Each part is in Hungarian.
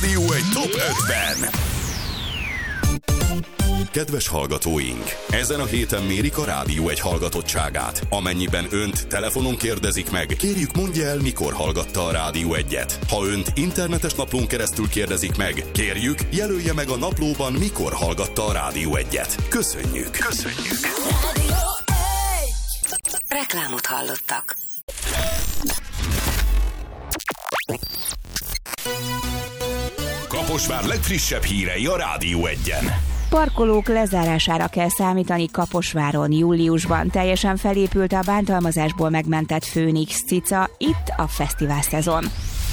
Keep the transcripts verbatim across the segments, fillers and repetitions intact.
Rádió egy top ötven. Kedves hallgatóink! Ezen a héten mérik a Rádió egy hallgatottságát. Amennyiben önt telefonon kérdezik meg, kérjük mondja el, mikor hallgatta a Rádió egyet. Ha önt internetes naplón keresztül kérdezik meg, kérjük jelölje meg a naplóban, mikor hallgatta a Rádió egyet. Köszönjük! Köszönjük! Rádió egy. Reklámot hallottak. Kaposvár legfrissebb hírei a Rádió egyen. Parkolók lezárására kell számítani Kaposváron júliusban. Teljesen felépült a bántalmazásból megmentett Főnix cica, itt a fesztivál szezon.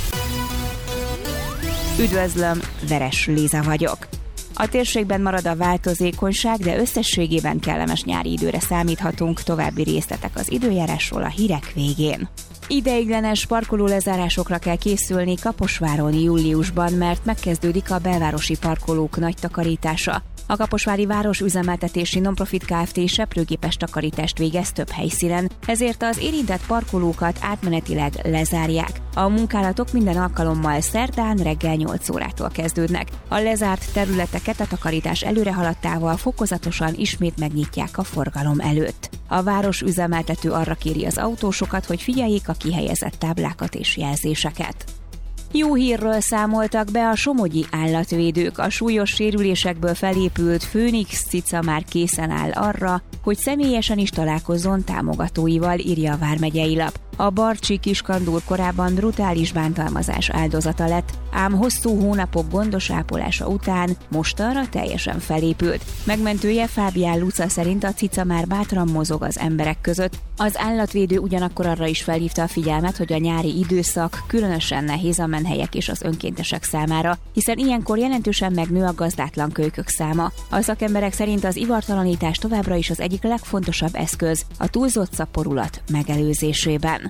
Üdvözlöm, Veres Liza vagyok. A térségben marad a változékonyság, de összességében kellemes nyári időre számíthatunk, további részletek az időjárásról a hírek végén. Ideiglenes parkolólezárásokra kell készülni Kaposváron júliusban, mert megkezdődik a belvárosi parkolók nagy takarítása. A Kaposvári Város Üzemeltetési Nonprofit Kft. Seprőgépes takarítást végez több helyszínen, ezért az érintett parkolókat átmenetileg lezárják. A munkálatok minden alkalommal szerdán reggel nyolc órától kezdődnek. A lezárt területeket a takarítás előrehaladtával fokozatosan ismét megnyitják a forgalom előtt. A város üzemeltető arra kéri az autósokat, hogy figyeljék a kihelyezett táblákat és jelzéseket. Jó hírről számoltak be a somogyi állatvédők. A súlyos sérülésekből felépült Főnix cica már készen áll arra, hogy személyesen is találkozzon támogatóival, írja a vármegyei lap. A barcsi kiskandúr korábban brutális bántalmazás áldozata lett, ám hosszú hónapok gondos ápolása után mostanra teljesen felépült. Megmentője Fábián Luca szerint a cica már bátran mozog az emberek között. Az állatvédő ugyanakkor arra is felhívta a figyelmet, hogy a nyári időszak különösen nehéz a menhelyek és az önkéntesek számára, hiszen ilyenkor jelentősen megnő a gazdátlan kölykök száma. A szakemberek szerint az ivartalanítás továbbra is az egyik legfontosabb eszköz a túlzott szaporulat megelőzésében.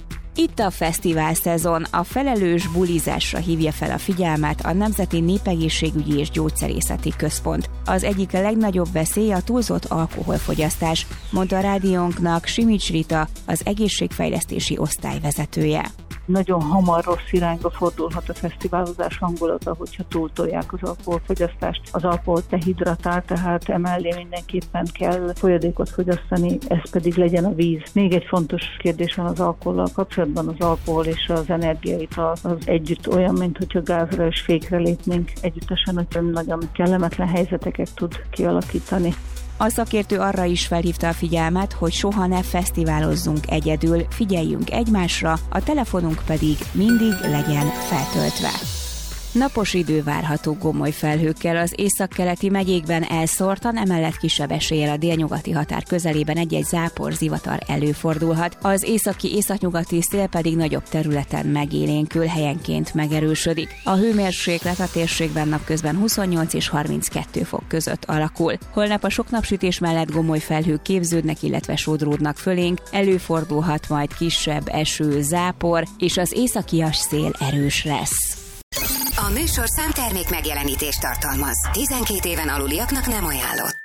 Itt a fesztivál szezon, a felelős bulizásra hívja fel a figyelmet a Nemzeti Népegészségügyi és Gyógyszerészeti Központ. Az egyik legnagyobb veszély a túlzott alkoholfogyasztás, mondta a rádiónknak Simics Rita, az egészségfejlesztési osztály vezetője. Nagyon hamar rossz irányba fordulhat a fesztiválozás hangulata, hogyha túltolják az alkoholfogyasztást. Az alkohol dehidratál, tehát emellé mindenképpen kell folyadékot fogyasztani, ez pedig legyen a víz. Még egy fontos kérdés van az alkohollal kapcsolatban, az alkohol és az energiaital az együtt olyan, mint hogyha gázra és fékre lépnénk együttesen, hogy nagyon kellemetlen helyzeteket tud kialakítani. A szakértő arra is felhívta a figyelmet, hogy soha ne fesztiválozzunk egyedül, figyeljünk egymásra, a telefonunk pedig mindig legyen feltöltve. Napos idő várható gomoly felhőkkel, az északkeleti megyékben elszórtan, emellett kisebb eséllyel a délnyugati határ közelében egy-egy zápor, zivatar előfordulhat. Az északi északnyugati szél pedig nagyobb területen megélénkül, helyenként megerősödik. A hőmérséklet a térségben napközben huszonnyolc és harminckettő fok között alakul. Holnap a sok napsütés mellett gomoly felhők képződnek, illetve sodródnak fölénk, előfordulhat majd kisebb eső, zápor, és az északias szél erős lesz. A műsor számtermék megjelenítést tartalmaz. tizenkét éven aluliaknak nem ajánlott.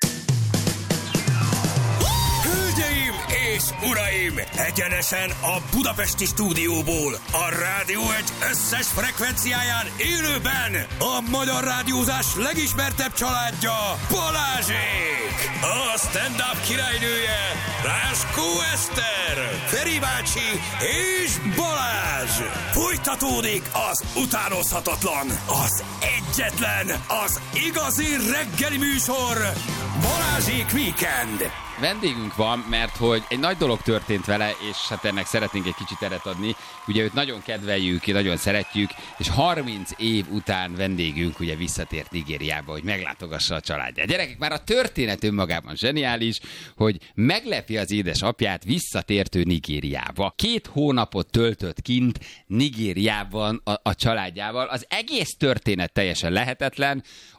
Hölgyeim és uraim! Egyenesen a budapesti stúdióból, a Rádió egy összes frekvenciáján élőben a magyar rádiózás legismertebb családja, Balázsék! A stand-up királynője, Ráskó Eszter, Feri bácsi és Balázs! Folytatódik az utánozhatatlan, az egyetlen, az igazi reggeli műsor, Balázsék Weekend! Vendégünk van, mert hogy egy nagy dolog történt vele, és hát ennek szeretnénk egy kicsit teret adni. Ugye őt nagyon kedveljük, nagyon szeretjük, és harminc év után vendégünk ugye visszatért Nigériába, hogy meglátogassa a családját. Gyerekek, már a történet önmagában zseniális, hogy meglepi az édesapját visszatértő Nigériába. Két hónapot töltött kint Nigériában a, a családjával. Az egész történet teljesen lehetetlen.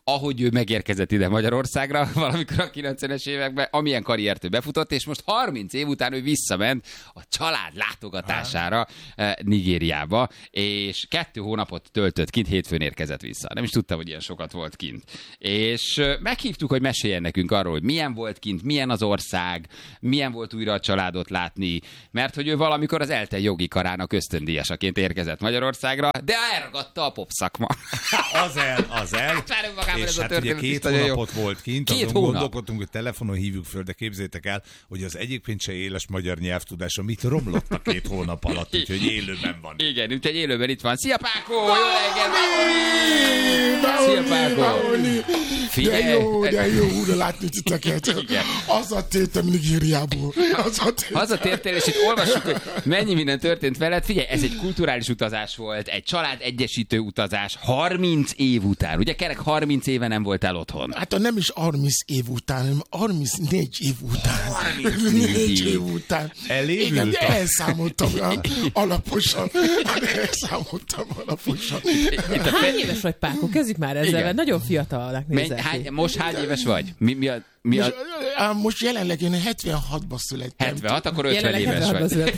ahogy ő megérkezett ide Magyarországra valamikor a kilencvenes években, amilyen karriert ő befutott, és most harminc év után ő visszament a család látogatására eh, Nigériába, és kettő hónapot töltött kint, hétfőn érkezett vissza. Nem is tudtam, hogy ilyen sokat volt kint. És eh, meghívtuk, hogy meséljen nekünk arról, hogy milyen volt kint, milyen az ország, milyen volt újra a családot látni, mert hogy ő valamikor az ELTE jogi karának ösztöndíjasaként érkezett Magyarországra, de elragadta a pop szakma. Az el, az el. És hát ugye két hónapot jó. volt kint, két azon hónap. Gondolkodtunk, hogy telefonon hívjuk föl, de képzétek el, hogy az egyébként se éles magyar nyelvtudása mit romlott a két hónap alatt, úgyhogy élőben van. Igen, úgyhogy élőben itt van. Szia Pákó! Jó reggelt! Szia Pákó! De jó, de jó újra látni titeket. Hazatértem Nigériából. Hazatértél, és itt olvassuk, hogy mennyi minden történt veled. Figyelj, ez egy kulturális utazás volt, egy család egyesítő utazás, harminc év után. Ugye kerek harminc éve nem voltál otthon. Hát nem is harminc év után, hanem harmincnégy év után. harmincnégy év után. Elévült? Igen, de elszámoltam alaposan. Elszámoltam alaposan. Hány éves vagy, Pákó? Kezdjük már ezzel, mert nagyon fiatalnak nézel ki. Most hány éves vagy? Mi, mi a... Mi most, a... most jelenleg én hetvenhatban születtem. hetvenhat, akkor ötven éves vagy.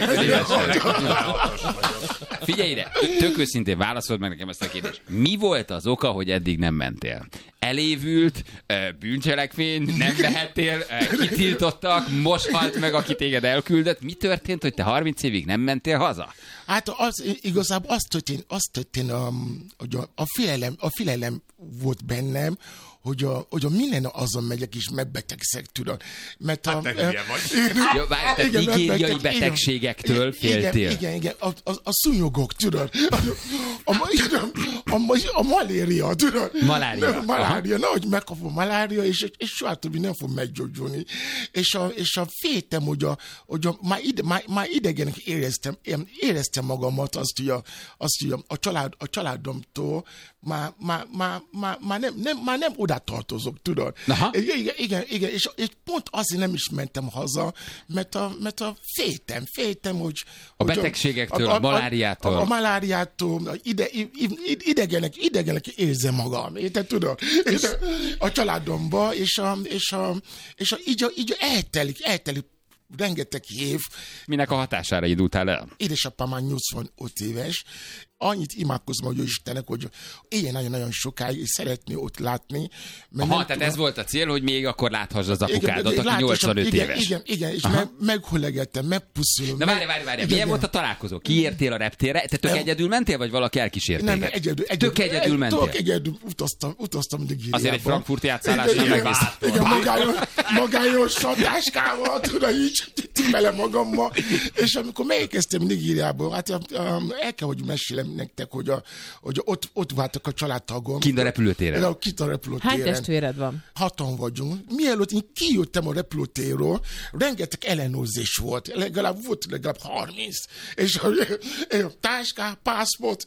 Figyelj ide, tök őszintén válaszold meg nekem ezt a kérdést. Mi volt az oka, hogy eddig nem mentél? Elévült, bűncselekmény, nem vehettél, kitiltottak, most halt meg, aki téged elküldött. Mi történt, hogy te harminc évig nem mentél haza? Hát az, igazából azt történt, azt történt um, hogy a, a, félelem, a félelem volt bennem, hogy a, hogy a minden azon megyek és megbetegszek, tudod. Mert a, hát te hülye vagy. Jó, várj, te nigériai betegségektől féltél. Igen, igen, igen. A, a, a szúnyogok, tudod. A, a, a, a, a malária, tudod. Malária. Malária, na, hogy megkapom malária, és, és soha többi nem fog meggyógyulni. És a, és a féltem, hogy, a, hogy a, már, ide, már, már idegenek éreztem, éreztem magamat, azt, hogy a, azt, hogy a, a, család, a családomtól már, már, már, már, már, nem, nem, már nem oda tartozok, tudod. Igen, igen, igen, és, és pont azért nem is mentem haza, mert a, mert a féltem, féltem, hogy... A hogy betegségektől, a, a, a maláriától. A, a maláriától, a ide, idegenek, idegenek érzem magam, érted, tudod? A családomba, és, a, és, a, és a, így, a, így eltelik, eltelik rengeteg év. Minek a hatására indultál el? Édesapám már nyolcvanöt éves, annyit imádkozom, hogy Istennek, hogy éljen nagyon-nagyon sokáig, és szeretné ott látni. Aha, tehát tudom, ez volt a cél, hogy még akkor láthass az apukádat, aki nyolcvanöt igen, éves. Igen, igen, és me, meghulegettem, megpuszulom. Na várj, várj, várj, milyen volt a találkozó? Kiértél a reptérre? Te tök nem, egyedül mentél, vagy valaki elkísért nem, téged? egyedül, egyedül. Tök egyedül mentél? Tök egyedül utaztam, utaztam Nigériába. Azért egy frankfurti átszállásra megnéztem. Igen, magányos, magányos satáskával, tudod, így tímele magammal. És amikor megérkeztem Nigériába, hát el kell, hogy mesélem nektek, hogy, a, hogy ott, ott váltak a családtagom. Kint a repülőtéren? Kint a repülőtéren. Hány testvéred van? Hatan vagyunk. Mielőtt én kijöttem a repülőtérről, rengeteg ellenőrzés volt. Legalább volt legalább harminc. És a, a táská, pászport,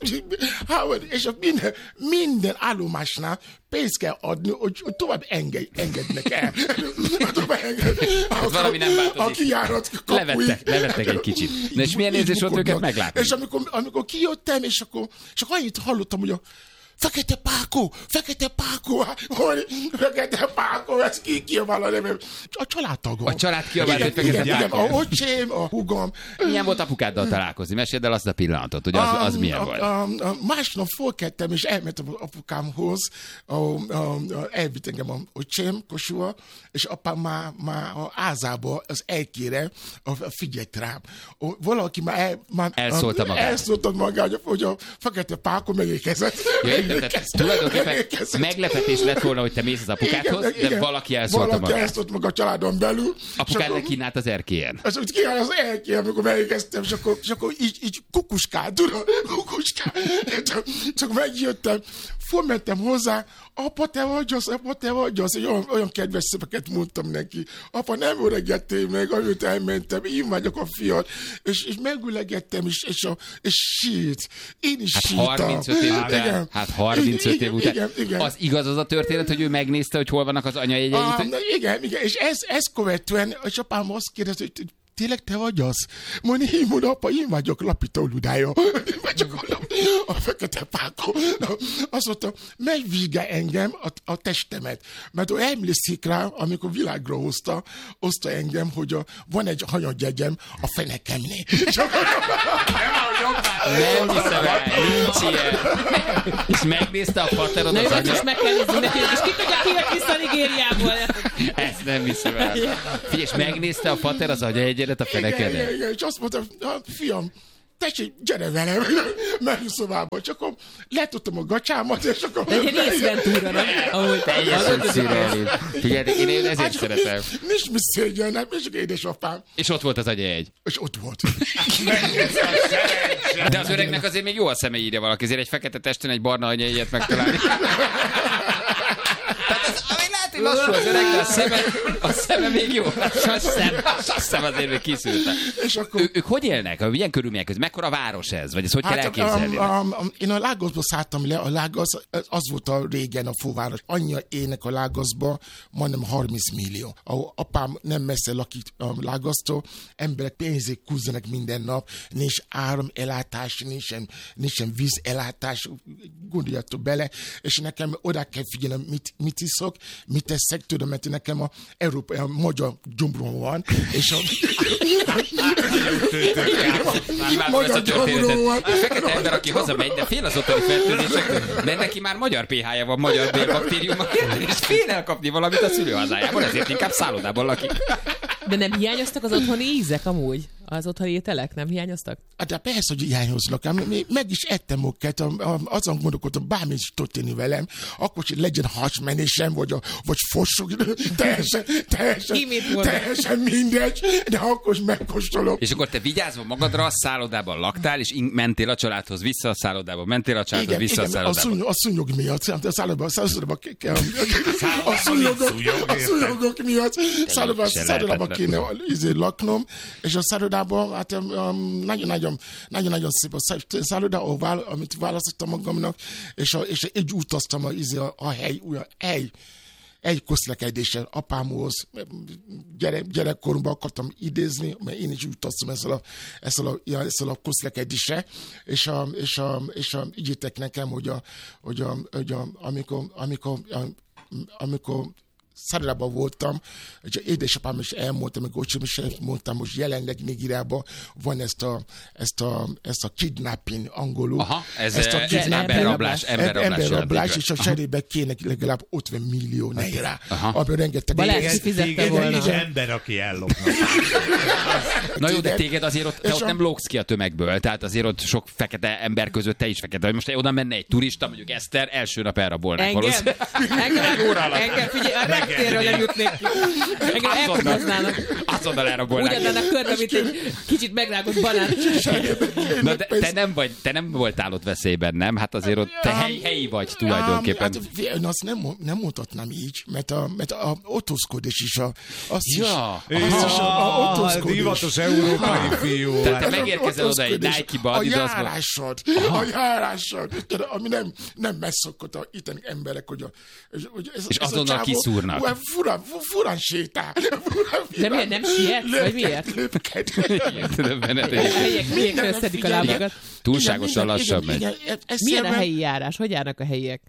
és a minden, minden állomásnál pénzt kell adni, hogy, hogy tovább enged, engednek el. tovább enged. Ez valami nem változik. A kijárat levettek, levettek egy kicsit. Na és milyen érzés volt őket meglátni? És amikor, amikor kijöttem, és akkor, és akkor annyit hallottam, hogy a Fekete Pákó, Fekete Pákó, hogy Fekete Pákó, ez ki kiabál a nevem. A családtagom. A család kiabált, hogy Fekete igen, Pákó. Igen, a öcsém, a hugom. Milyen volt apukáddal találkozni? Meséld el azt a pillanatot, hogy az, az milyen a, volt? A, a, másnap fölkeltem, és elmentem az apukámhoz, a, a, a, elvitt engem a öcsém, Kossuha, és apám már, már a ázába, az elkére, a, a figyelt rám. A, valaki már, el, már elszólta magát. Elszólta magát, hogy a Fekete Pákó megérkezett. Tehát tulajdonképpen meglepetés lett volna, hogy te mész az apukádhoz, igen, de igen, valaki elszólta valaki magát. Valaki elszólt meg a családon belül. Apukád meg kínált az erkélyen. Az úgy kínált az erkélyen, amikor megérkeztem, és akkor, és akkor így, így kukuskál, tudod, kukuskál. Csak, csak megjöttem, fölmentem hozzá, apa, te vagy az, apa, te vagy az, olyan, olyan kedves szöveket mondtam neki. Apa, nem öregettél meg, amit elmentem, én vagyok a fiad. És, és megülegettem, és, és, a, és sírt. Én is hát sírtam. harmincöt év után, igen. Hát harmincöt igen, év után. Igen, igen. Az igaz az a történet, hogy ő megnézte, hogy hol vannak az anyajegyeit? Ah, igen, igen, és ez, ez követően, és apám azt kérdezte, hogy tényleg te vagy az? Mondja, én mondom, apa, én vagyok Lapita Ludája. Én vagyok a, a fekete Páko. Azt mondta, megvizsgál engem a, a testemet. Mert ő emlékszik rá, amikor világra hozta, hozta engem, hogy a, van egy hanyadjegyem a fenekemnél. Nem hiszem el, nincs ilyen. És megnézte a paterod az anyag. És meg kell nézni neki, és ki tudja, ki jött vissza Nigériából. Ezt nem hiszem el. Figyelj, és megnézte a pater az anyajegyedet a fenekedet. Igen, igen, és azt mondta, fiam, tessék, gyere velem, menj szobába, csak akkor letudtam a gacsámat, és akkor... De egy részventúra, nem? Ahogy teljesen szürreális. Figyelj, én, én ezért hát, szeretem. Nincs mi szégyen, és édesapám. És ott volt az agyajegy. És ott volt. De az öregnek azért még jó a szeme, írja valaki, azért egy fekete testen egy barna anyajegyet megtalálni. Lassú az öreg, de a szeme, a szeme még jó. Sasszem. Sasszem azért még kiszűrte. És akkor... Ő, ők hogy élnek? Milyen körülmények között? Mekkora város ez? Vagy ezt hogy hát, kell elképzelni? A, a, a, én a Lágoszba szálltam le, a Lágosz, az volt a régen a főváros. Annyi ének a Lágoszba, majdnem harminc millió. A apám nem messze lakik a Lágosztól, emberek pénzét kúzzanak minden nap, nincs áramellátás, nincsen, nincsen vízellátás, gondoljatok bele, és nekem oda kell figyelni, mit, mit iszok, mit teszek, tudom, mert nekem a európai, a magyar gyomrom van, és a... magyar gyomrom van. A fekete ember, aki hazamegy, de fél az otthoni fertőzésektől, mert neki már magyar pé há-ja van, magyar bélbaktériumok, és fél elkapni valamit a szülőhazájában, ezért inkább szállodában lakik. De nem hiányoztak az otthoni ízek amúgy? Az otthoni ételek nem hiányoztak? De persze, hogy hiányoznak. Meg is ettem őket, azon gondolkodtam, bármi is történni velem, akkor hogy legyen hasmenésem, vagy, vagy fosok, teljesen, teljesen, teljesen mindegy, de akkor is megkóstolom. És akkor te vigyázva magadra, a szállodában laktál, és mentél a családhoz vissza a szállodában, mentél a családhoz igen, vissza igen, a szállodában. Igen, a szúnyog miatt, a szállodában, a szállodában, a szúnyogok miatt, szállodában kéne laknom, és a szállodában, hát nagyon-nagyon nagyon-nagyon szép a szálloda, amit választottam magamnak, és, a, és így utaztam a, a, a hely, a hely, egy közlekedéssel apámhoz, gyere, gyerekkoromban akartam idézni, mert én is utaztam ezzel a, ezzel a, ezzel a közlekedéssel, és, a, és, a, és a, ígyétek nekem, hogy, a, hogy, a, hogy a, amikor, amikor, a, amikor szállodában voltam, és édesapám is elmondta, meg ocsom is elmondtam, hogy jelenleg még irában van ezt a, ezt a, ezt a kidnapping angolul. Aha, ez ezt a emberrablás, emberrablás, emberrablás, és a cserébe kéne legalább ötven millió nejra. Abban rengeteg... Balázs fizette volna. Egy ember, aki ellopnak. Na jó, de téged azért ott, te ott nem lógsz ki a tömegből, tehát azért ott sok fekete ember között te is fekete. Most oda menne egy turista, mondjuk Eszter, első nap elrabolnák valószínűleg. Engem, engem, figyelj, térről nem jutnék ki. Engem elkoboznának. Azonnal elrabolnák. Úgy adnának körbe, mint egy kicsit megrágott banán. Na de te nem, vagy, te nem voltál ott veszélyben, nem? Hát azért ott te hely, helyi vagy tulajdonképpen. Hát, én azt nem, nem mondhatnám így, mert a, mert a otózkodás is a... Azt ja. is, azt is a, a otózkodás. Divatos európai fiú. Tehát te megérkezel oda egy Nike-ba. A járásod. A járásod. Ami nem, nem megszokott a itteni emberek, hogy a... Hogy ez, és ez azonnal kiszúrnak. Furán, furán sétál. De miért nem siet? Vagy miért? Lépked. A helyiek miért összedik a lábakat? Túlságosan lassabb megy. Milyen a helyi járás? Hogy járnak a helyiek?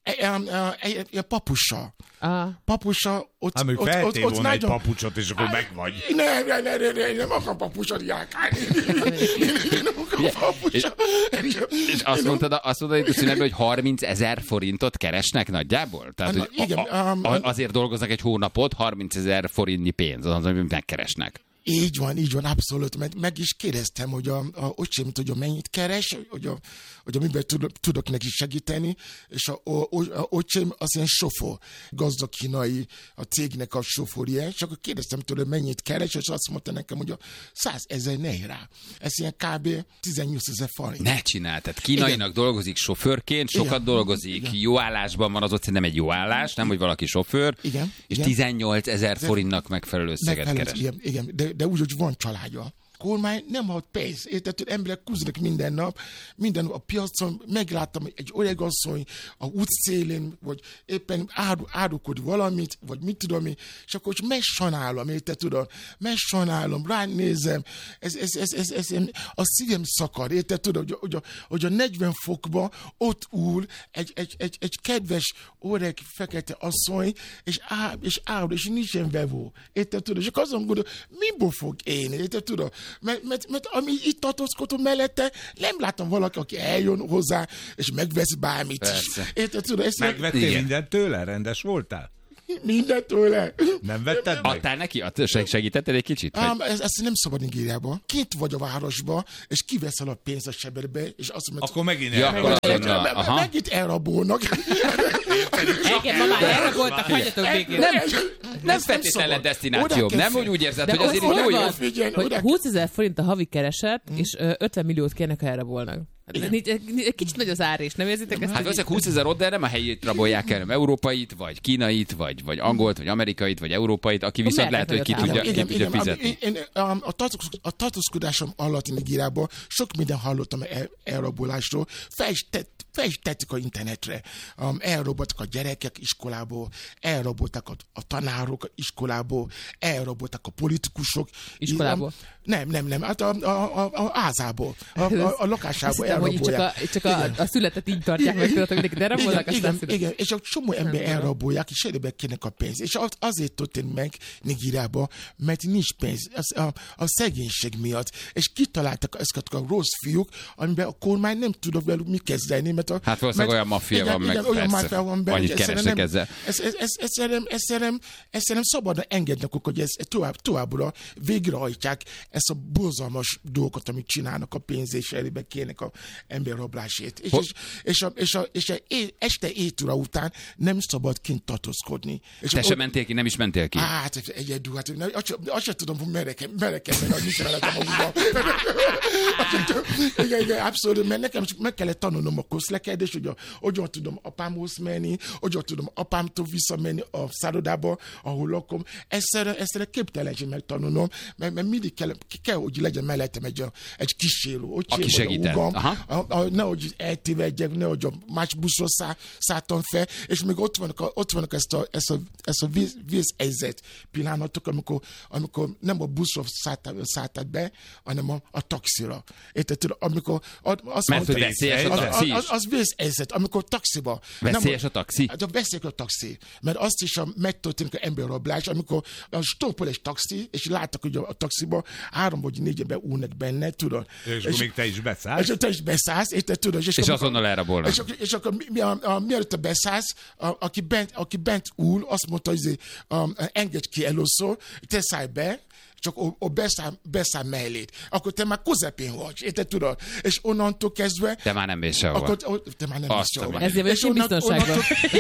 A papusa. Papusa, ott... Amíg feltél volna egy papucsot, és akkor megvagy. Nem, nem, nem, nem, nem akar papucsot járkálni. Én nem akar papucsot. És azt mondtad, azt mondtad itt a szünetben, hogy harminc ezer forintot keresnek nagyjából? Tehát, hogy igen, a, a, azért dolgoznak egy hónapot, harminc ezer forintnyi pénz, az, amit megkeresnek. Így van, így van, abszolút. Meg, meg is kérdeztem, hogy a, a öcsém tudja, mennyit keres, hogy a, hogy a miben tudok, tudok neki segíteni, és a, a, a öcsém az ilyen sofőr, gazdag kínai, a cégnek a sofőrje, és akkor kérdeztem tőle, mennyit keres, és azt mondta nekem, hogy a százezer nejrá. Ez ilyen kb. tizennyolcezer forint. Ne csinál, tehát kínainak igen. dolgozik sofőrként, sokat igen. dolgozik, igen. jó állásban van, az ott nem egy jó állás, nem, hogy valaki sofőr, igen. és igen. tizennyolcezer forintnak megfelelő összeget megfelelő, keres. Igen, igen. De, de úgy, hogy van családja. kormány nem ad pénzt. Érted, hogy emberek kúznak minden nap, minden nap a piacon, megláttam egy öregasszony a útszélén, vagy éppen áru, árukod valamit, vagy mit tudom én, és akkor megsajnálom, érted, tudom, megsajnálom, ránézem, ez, ez, ez, ez, ez, ez, a szívem szakad, érted, tudom, hogy, hogy, a, hogy a negyven fokba ott ül egy, egy, egy, egy kedves, öreg, fekete asszony, és áll, és áll, és nincsen vevó, érted, tudom, és akkor azon gondolom, miből fog élni, érted, tudom, mert, mert, mert ami itt tartózkodom mellette, nem látom valaki, aki eljön hozzá, és megvesz bármit. Érted, tudom, ezt megvettél igen. mindent tőle? Rendes voltál? Mindent tőle. Nem vetted meg? Adtál neki? Segítetted egy kicsit? Um, ez, ezt nem szabad Nigériában. Kint vagy a városba, és kiveszel a pénzt a sebedbe, és azt mondod, akkor megint ja, elrabolnak. Meg, megint elrabolnak. Igen, ma már elraboltak, hagyjatok végén. Nem, nem feltétlenül lett desztináció. Nem, hogy úgy érzed, hogy azért jó, jó. Hogy húszezer forint a havi kereset, és ötven milliót kérnek, ha elrabolnak. Kicsit nagy az ár is, nem érzitek ezt? Hát ezek húszezer ott, de nem a helyét rabolják el, nem európait, vagy kínait, vagy, vagy angolt, vagy amerikait, vagy európait, aki viszont lehet, hogy ki tudja, ki tudja fizetni. Én, én, a, a tartózkodásom alatt Nigériában sok minden hallottam el, elrabolásról, fel is tett, fel is tettek a internetre. Um, elraboltak a gyerekek iskolából, elraboltak a, a tanárok iskolából, elraboltak a politikusok. Iskolából? Nem, nem, nem, hát a, a, a, a házából, a, a, a lakásából elrabolják. Hogy csak a, csak a, a születet így tartják meg, tudod, hogy de rabolnak, igen, igen, igen, és a csomó ember elrabolják, és elébe kérnek a pénzt. És azért történt meg Nigériában, mert nincs pénz, az, a, a szegénység miatt. És kitaláltak ezeket a rossz fiúk, amiben a kormány nem tud velük mi kezdeni. Mert a, hát valószínűleg olyan maffia van, meg olyan maffia van benne. Annyit keresnek ezzel. Ezt szerintem szabadna engednek, hogy ez tovább, továbbra végrehajtják ezt a borzalmas dolgokat, amit csinálnak a pénz, és elébe kérnek a emberrablásét. És, és, és, a, és, a, és a é, este étura után nem szabad kint tartózkodni. És te sem mentél ki, nem is mentél ki? Hát egyedül, hát azt, azt sem tudom, hogy merre kell menni, hogy mit szeretem magukba. Igen, igen, abszolút, mert nekem csak meg kellett tanulnom a közlekedést, hogy hogyan tudom apámhoz menni, hogyan tudom apámtól visszamenni a szállodába, ahol lakom. Egyszerre, egyszerre képtelenség megtanulnom, mert, mert mindig kell, kell, hogy legyen mellettem egy, egy kísérő. Aki segített. Nehogy eltévedjek, nehogy a más buszról szá, szálltam fel, és még ott vannak, a, ott vannak ezt a, ezt a, ezt a víz, vízhelyzet pillanatok, amikor, amikor nem a buszról szálltál be, hanem a, a taxira. Érted? Amikor azt mert hogy veszélyes a taxi az, az vízhelyzet, amikor taxiba. Veszélyes a taxi? Hát veszélyes a taxi. Mert azt is megtörténik az emberrablás, amikor stoppol egy taxi, és láttak, hogy a, a taxiba három vagy négy ember ülnek benne, tudod. És, és még te is beszállsz. És te is beszállsz, érted, tudod. És, és azonnal elrabolnak. És, és akkor mi, a, a, mielőtt te beszállsz, a, aki, bent, aki bent ül, azt mondta, hogy um, engedj ki először, te szállj be, csak a beszáll, beszáll mellét. Akkor te már közepén vagy, érted, tudod? És onnantól kezdve... Te már nem mész sehova. Akkor, te már nem mész sehova. Ezért vagy én biztonságban.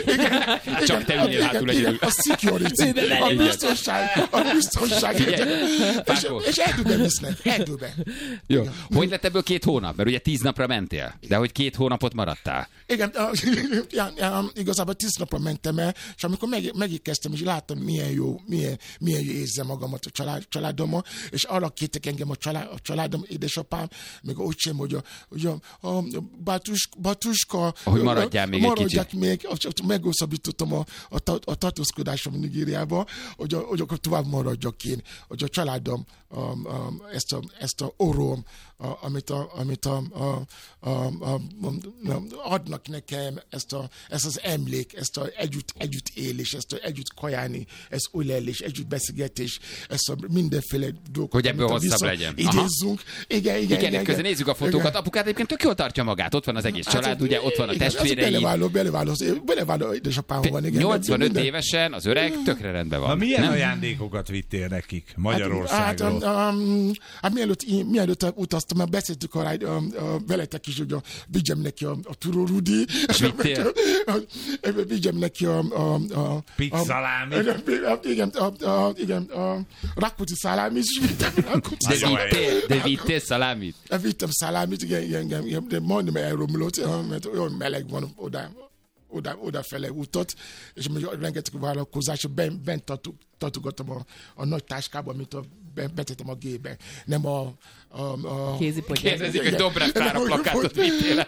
Csak te ülnél hátul egyedül. A security, a biztonság, a biztonság. És, és erdőben visznek, erdőben. Jó. Hogy lett ebből két hónap? Mert ugye tíz napra mentél, de hogy két hónapot maradtál. Igen, ja, ja, igazából tíz napra mentem el, és amikor meg, megérkeztem, és láttam, milyen jó, milyen, milyen jó érzem magamat a család, családommal, és arra kértek engem a, család, a családom, édesapám, meg a öcsém, hogy a, hogy a, a Bátus, Bátuska, hogy maradjál még egy kicsit. Még, meghosszabbítottam a, a, a tartózkodásom Nigériába, hogy, a, hogy akkor tovább maradjak én, hogy a családom a, a, ezt, a, ezt a orom, a, amit, a, amit a, a, a, a, a, adnak nekem, ezt, a, ezt az emlék, ezt a együtt, együtt élés, ezt a együtt kajálni, ezt ölelés, együtt beszélgetés, ezt a mindenféle dolgokat. Hogy ebből hosszabb legyen. Idézzünk. Igen, igen, igen. Igen, közben nézzük a fotókat. Apukát egyébként tök jól tartja magát. Ott van az egész család, hát, ugye ott van a testvérei. Beleváló, beleváló, beleváló édesapám van. Igen, nyolcvanöt évesen az öreg tökre rendben van. Na milyen nem? ajándékokat vittél nekik Magyarországról? Hát, um, hát mielőtt, mielőtt utaztam, már beszéltük arra, a, a, veletek is, hogy a, vigyem neki a, a turórudi. És vittél? Vigyem neki a... a, a Pix szalámi. Igen, a, a, igen, a Rákóczi szalámit is vittem. De vittél, de vittél szalámit? Vittem szalámit, igen, igen, igen, de majdnem elromlott, mert olyan meleg van oda. Oda, odafele útot, és még rengeteg vállalkozás, bent, bent tartogattam a, a nagy táskában, amit a betettem a gébe. Nem a... a, a Kézipodgyász. Kérdezik, hogy Dobrev Klára plakátot vittél.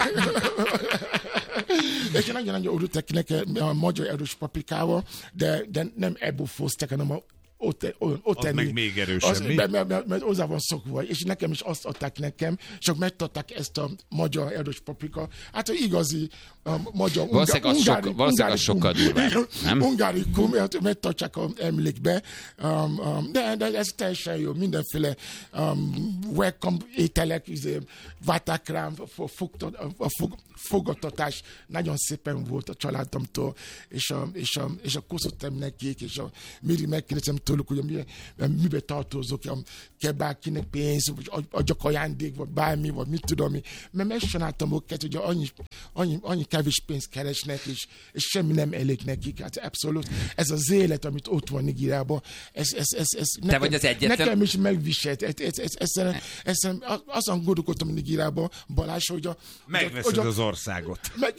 És nagyon-nagyon örültek nekem a magyar erős paprikával, de, de nem ebből foszták, hanem a ott, ott, ott az enni. meg még erősebb, az, mi? Mert, mert, mert, mert hozzá van szokva, és nekem is azt adták nekem, csak megtarták ezt a magyar erős paprika. Hát az igazi um, magyar... Valószínűleg az, sok, valószínűleg az sokkal durvább, nem? Ungárikum, megtartják az emlékbe, um, um, de, de ez teljesen jó, mindenféle um, welcome ételek, várták rám, a, fog, a fog, fogadtatás nagyon szépen volt a családomtól, és a, és a, és a koszottam nekik, és a Miri megkérdezem tőlük, hogy mibe, mibe tartozok, kell bárkinek pénz, vagy adjak ajándék, vagy bármi, vagy mit tudom én. Mert megcsináltam őket, hogy annyi, annyi, annyi kevés pénzt keresnek, és, és semmi nem elég nekik. Hát abszolút. Ez az élet, amit ott van Nigériában, ez, ez, ez, ez Te nekem, vagy az egyetlen... nekem is megviselt. Ez, ez, ez, ez, ez, ez, azon gondolkodtam Nigériában, Balázs, hogy a... Megveszed hogy a, az országot. Meg...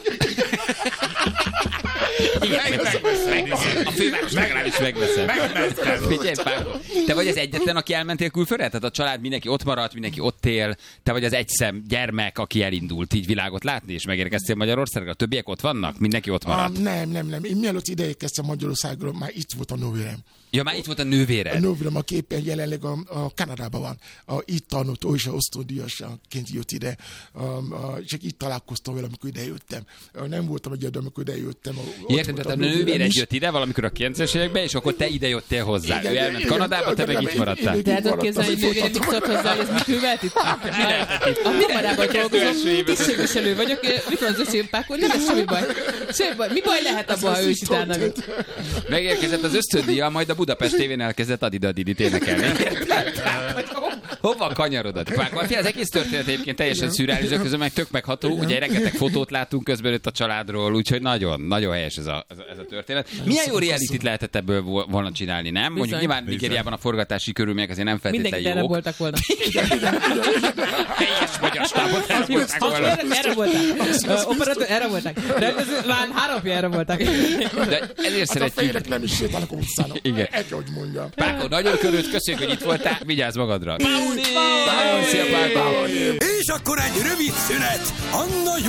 A főváros legalábbis megveszed. Figyelj, Pál, te vagy az egyetlen, aki elmentél külföldre? Tehát a család mindenki ott maradt, mindenki ott él. Te vagy az egyszem gyermek, aki elindult így világot látni, és megérkeztél Magyarországra. A többiek ott vannak? Mindenki ott maradt? Ah, nem, nem, nem. Én mielőtt ideérkeztem Magyarországról, már itt volt a nővérem. Ja, már itt volt a nővéred. A nővérem, aki éppen jelenleg a, a Kanadában van. A, itt tanult, ő is osztódíjasként jött ide. Um, a, csak itt találkoztam vele, amikor idejöttem. Nem voltam egyedül, amikor idejöttem. Értem, tehát a nővéred jött ide valamikor a kilencvenes években, és akkor te ide jöttél hozzá. Igen, ő elment igen, Kanadába, te meg itt maradtál. De hát képzelni, hogy nővérem mit szólt hozzá, hogy ez mit művelt itt? A Kamarában dolgozom, tisztségviselő vagyok, mit van az öcsémpákon, nem ez semmi baj. Semmi baj. Mi baj lehet abban, ha ő is utána jött? Megérkezett az ösztöndíja, majd a Budapest tévén elkezdett Adidadidit énekelni. Hova kanyarodott? Az egész történet egyébként teljesen szürreális, közben meg tök megható. Ugye rengeteg fotót látunk közben itt a családról, úgyhogy nagyon, nagyon helyes ez a, ez a történet. Milyen jó realityt lehetett ebből volna csinálni, nem? Mondjuk nyilván Nigériában a forgatási körülmények azért nem feltétlenül jók. Mindenki erre voltak volna. Helyes magyar stábot erre voltak volna. Erre voltak. Operatőr, erre voltak. Rendező, már három erre voltak. De ezért hát a fejlek nem is sétálnak a utcának. Igen. Egy, hogy mondjam. Páko, nagyon körült, köszönjük, hogy itt voltál. Vigyázz magadra. Szia, Páko. És akkor egy rövid szünet. Anna